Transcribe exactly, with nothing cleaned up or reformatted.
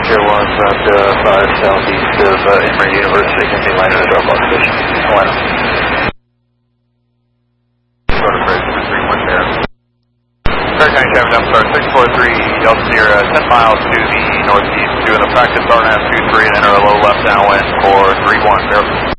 Air one, about uh, five southeast of uh, Emory University. Can be landed at drop-off station. Atlanta. Florida Bridge two three one there. Fair County Traffic, I'm sorry, six four three Delta Sierra, ten miles to the northeast, doing the practice R N F two three and enter a low left downwind for three one.